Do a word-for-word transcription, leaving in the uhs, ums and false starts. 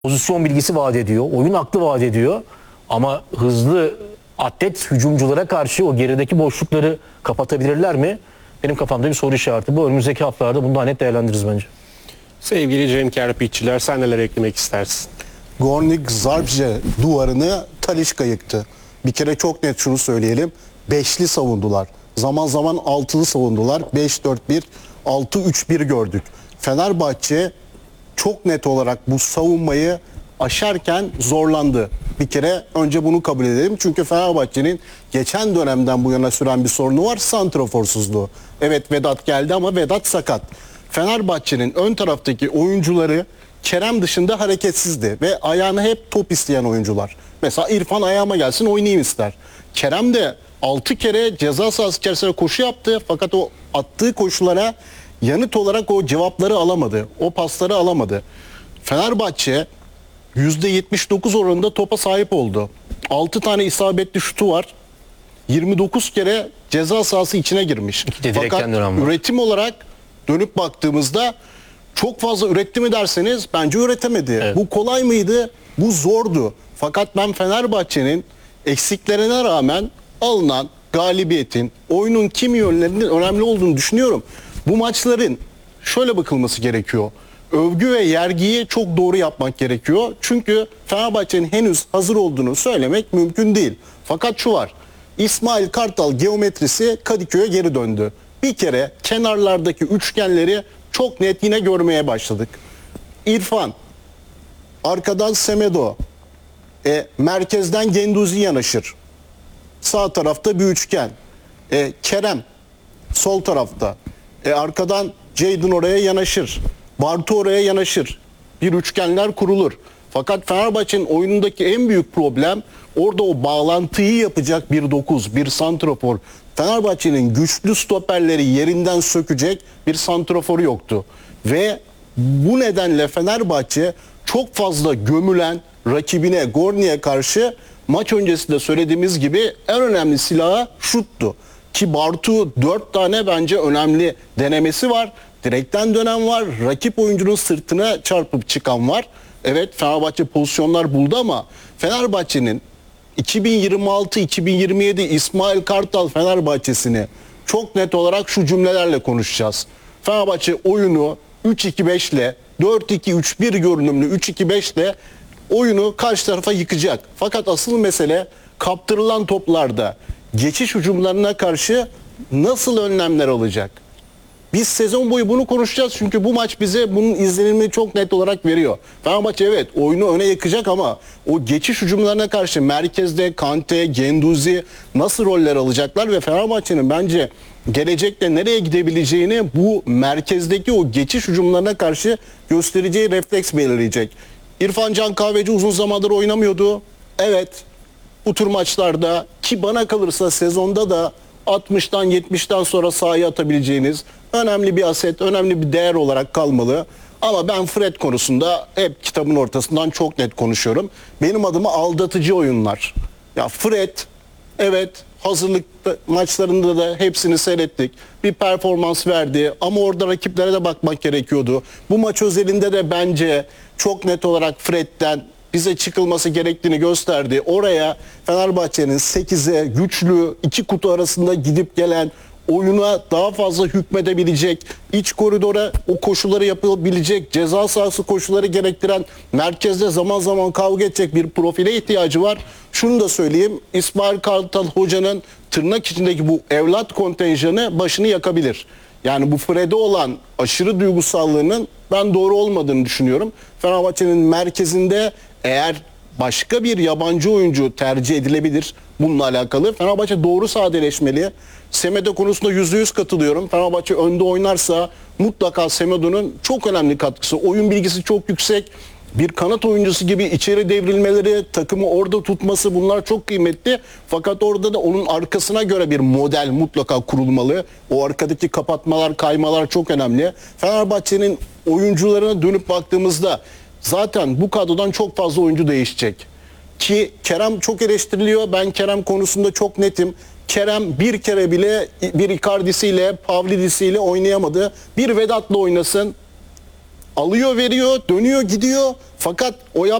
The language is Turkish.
Pozisyon bilgisi vaat ediyor. Oyun aklı vaat ediyor. Ama hızlı atlet hücumculara karşı o gerideki boşlukları kapatabilirler mi? Benim kafamda bir soru işareti. Bu önümüzdeki haftalarda bunu daha net değerlendiririz bence. Sevgili Cem Kerpiççiler, sen neler eklemek istersin? Gornik Zabrze duvarını Talisca yıktı. Bir kere çok net şunu söyleyelim. Beşli savundular. Zaman zaman altılı savundular. beş dört bir, altı üç bir gördük. Fenerbahçe çok net olarak bu savunmayı aşarken zorlandı. Bir kere önce bunu kabul edelim. Çünkü Fenerbahçe'nin geçen dönemden bu yana süren bir sorunu var. Santraforsuzluğu. Evet, Vedat geldi ama Vedat sakat. Fenerbahçe'nin ön taraftaki oyuncuları Kerem dışında hareketsizdi ve ayağına hep top isteyen oyuncular. Mesela İrfan ayağıma gelsin oynayayım ister. Kerem de altı kere ceza sahası içerisinde koşu yaptı fakat o attığı koşulara yanıt olarak o cevapları alamadı. O pasları alamadı. Fenerbahçe yüzde yetmiş dokuz oranında topa sahip oldu. altı tane isabetli şutu var. yirmi dokuz kere ceza sahası içine girmiş. Fakat üretim olarak dönüp baktığımızda çok fazla üretti mi derseniz bence üretemedi. Evet. Bu kolay mıydı? Bu zordu. Fakat ben Fenerbahçe'nin eksiklerine rağmen alınan galibiyetin oyunun kimi yönlerinin önemli olduğunu düşünüyorum. Bu maçların şöyle bakılması gerekiyor. Övgü ve yergiyi çok doğru yapmak gerekiyor. Çünkü Fenerbahçe'nin henüz hazır olduğunu söylemek mümkün değil. Fakat şu var. İsmail Kartal geometrisi Kadıköy'e geri döndü. Bir kere kenarlardaki üçgenleri çok net yine görmeye başladık. İrfan, arkadan Semedo, e, merkezden Genduzi yanaşır. Sağ tarafta bir üçgen. E, Kerem sol tarafta. E, arkadan Jadon oraya yanaşır. Bartu oraya yanaşır. Bir üçgenler kurulur. Fakat Fenerbahçe'nin oyunundaki en büyük problem orada o bağlantıyı yapacak bir dokuz, bir santrafor. Fenerbahçe'nin güçlü stoperleri yerinden sökecek bir santraforu yoktu. Ve bu nedenle Fenerbahçe çok fazla gömülen rakibine, Gornik'e karşı maç öncesinde söylediğimiz gibi en önemli silahı şuttu. Ki Bartu dört tane bence önemli denemesi var. Direkten dönen var. Rakip oyuncunun sırtına çarpıp çıkan var. Evet, Fenerbahçe pozisyonlar buldu ama Fenerbahçe'nin iki bin yirmi altı iki bin yirmi yedi İsmail Kartal Fenerbahçe'sini çok net olarak şu cümlelerle konuşacağız. Fenerbahçe oyunu üç iki beş ile dört iki üç bir görünümlü üç iki beş ile oyunu karşı tarafa yıkacak. Fakat asıl mesele kaptırılan toplarda geçiş hücumlarına karşı nasıl önlemler alacak? Biz sezon boyu bunu konuşacağız çünkü bu maç bize bunun izlenimini çok net olarak veriyor. Fenerbahçe evet oyunu öne yıkacak ama o geçiş hücumlarına karşı merkezde Kante, Genduzi nasıl roller alacaklar ve Fenerbahçe'nin bence gelecekte nereye gidebileceğini bu merkezdeki o geçiş hücumlarına karşı göstereceği refleks belirleyecek. İrfan Can Kahveci uzun zamandır oynamıyordu. Evet, bu tür maçlarda ki bana kalırsa sezonda da altmıştan yetmişten sonra sahaya atabileceğiniz önemli bir aset, önemli bir değer olarak kalmalı. Ama ben Fred konusunda hep kitabın ortasından çok net konuşuyorum. Benim adıma aldatıcı oyunlar. Ya Fred, evet hazırlık maçlarında da hepsini seyrettik. Bir performans verdi ama orada rakiplere de bakmak gerekiyordu. Bu maç özelinde de bence çok net olarak Fred'den bize çıkılması gerektiğini gösterdi. Oraya Fenerbahçe'nin sekize güçlü iki kutu arasında gidip gelen oyuna daha fazla hükmedebilecek, iç koridora o koşuları yapabilecek, ceza sahası koşuları gerektiren, merkezde zaman zaman kavga edecek bir profile ihtiyacı var. Şunu da söyleyeyim, İsmail Kartal Hoca'nın tırnak içindeki bu evlat kontenjanı başını yakabilir. Yani bu Fred'e olan aşırı duygusallığının ben doğru olmadığını düşünüyorum. Fenerbahçe'nin merkezinde eğer başka bir yabancı oyuncu tercih edilebilir bununla alakalı. Fenerbahçe doğru sadeleşmeli. Semedo konusunda yüzde yüz katılıyorum. Fenerbahçe önde oynarsa mutlaka Semedo'nun çok önemli katkısı. Oyun bilgisi çok yüksek. Bir kanat oyuncusu gibi içeri devrilmeleri, takımı orada tutması bunlar çok kıymetli. Fakat orada da onun arkasına göre bir model mutlaka kurulmalı. O arkadaki kapatmalar, kaymalar çok önemli. Fenerbahçe'nin oyuncularına dönüp baktığımızda zaten bu kadrodan çok fazla oyuncu değişecek. Ki Kerem çok eleştiriliyor. Ben Kerem konusunda çok netim. Kerem bir kere bile bir Icardi'siyle, Pavlidis'iyle oynayamadı. Bir Vedat'la oynasın. alıyor veriyor, dönüyor gidiyor. Fakat o